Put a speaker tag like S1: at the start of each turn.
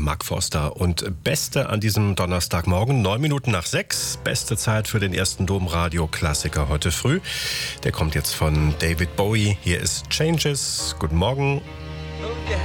S1: Mark Forster. Und Beste an diesem Donnerstagmorgen, 9:09. Beste Zeit für den ersten Domradio-Klassiker heute früh. Der kommt jetzt von David Bowie. Hier ist Changes. Guten Morgen.
S2: Move your